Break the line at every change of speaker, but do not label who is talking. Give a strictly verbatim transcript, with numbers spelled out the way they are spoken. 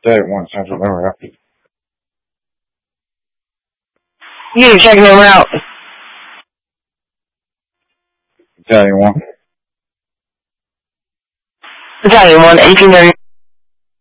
Battalion one, Central Memory out.
Unit checking in route.
Battalion one.
Battalion one, eighteen thirty.